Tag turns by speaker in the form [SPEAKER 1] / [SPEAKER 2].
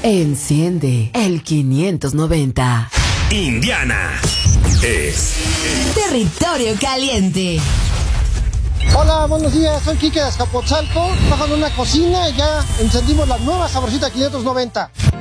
[SPEAKER 1] Enciende el 590.
[SPEAKER 2] Indiana es
[SPEAKER 1] Territorio Caliente.
[SPEAKER 3] Hola, buenos días, soy Quique de Azcapotzalco, trabajo en una cocina y ya encendimos la nueva Sabrosita 590.